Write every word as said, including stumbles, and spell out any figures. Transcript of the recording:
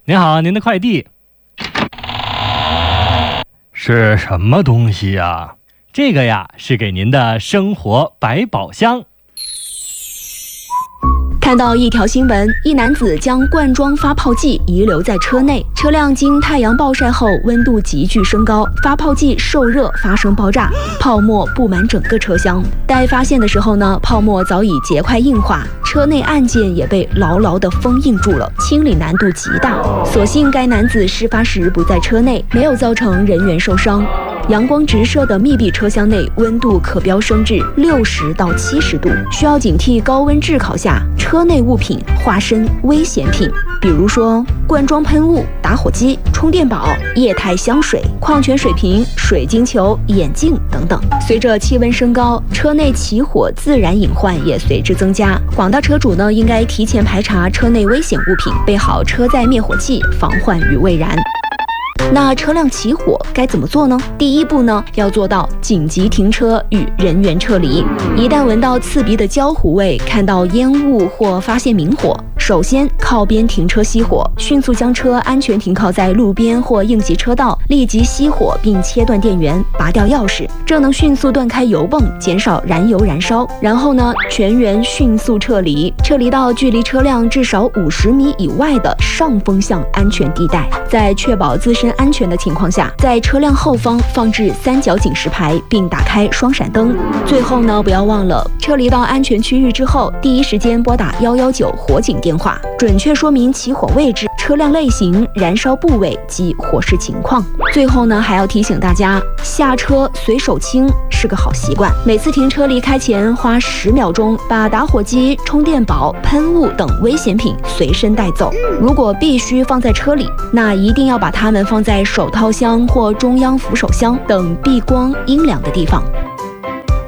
您好，您的快递。是什么东西呀？这个呀，是给您的生活百宝箱。 看到一条新闻，一男子将罐装发泡剂遗留在车内，车辆经太阳暴晒后温度急剧升高，发泡剂受热发生爆炸，泡沫布满整个车厢。待发现的时候呢，泡沫早已结块硬化，车内按键也被牢牢地封印住了，清理难度极大。所幸该男子事发时不在车内，没有造成人员受伤。阳光直射的密闭车厢内，温度可飙升至六十到七十度，需要警惕高温炙烤下车内物品化身危险品，比如说罐装喷雾、打火机、充电宝、液态香水、矿泉水瓶、水晶球、眼镜等等。随着气温升高，车内起火自然隐患也随之增加。广大车主呢，应该提前排查车内危险物品，备好车载灭火器，防患于未然。那车辆起火该怎么做呢？第一步呢，要做到紧急停车与人员撤离。一旦闻到刺鼻的焦糊味，看到烟雾或发现明火，首先靠边停车熄火，迅速将车安全停靠在路边或应急车道，立即熄火并切断电源，拔掉钥匙，这能迅速断开油泵，减少燃油燃烧。然后呢，全员迅速撤离，撤离到距离车辆至少五十米以外的上风向安全地带，在确保自身安全的情况下，在车辆后方放置三角警示牌，并打开双闪灯。最后呢，不要忘了撤离到安全区域之后，第一时间拨打一一九火警电话，准确说明起火位置、车辆类型、燃烧部位及火势情况。最后呢，还要提醒大家，下车随手清是个好习惯。每次停车离开前，花十秒钟把打火机、充电宝、喷雾等危险品随身带走。如果必须放在车里，那一定要把它们放在手套箱或中央扶手箱等避光阴凉的地方。